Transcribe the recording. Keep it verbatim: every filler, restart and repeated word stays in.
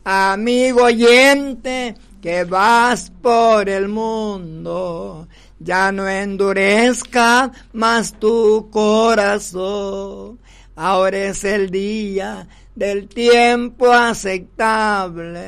amigo oyente, que vas por el mundo, ya no endurezca más tu corazón. Ahora es el día del tiempo aceptable.